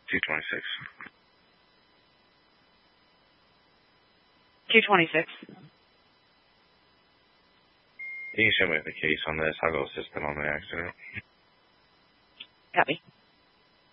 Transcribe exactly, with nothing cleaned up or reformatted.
two twenty-six. two twenty-six. You can show me the case on this. I'll go assist them on the accident. Copy.